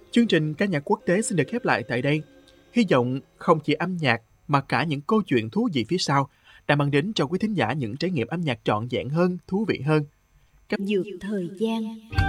Chương trình ca nhạc quốc tế xin được khép lại tại đây. Hy vọng không chỉ âm nhạc mà cả những câu chuyện thú vị phía sau đã mang đến cho quý thính giả những trải nghiệm âm nhạc trọn vẹn hơn, thú vị hơn. Dược thời gian.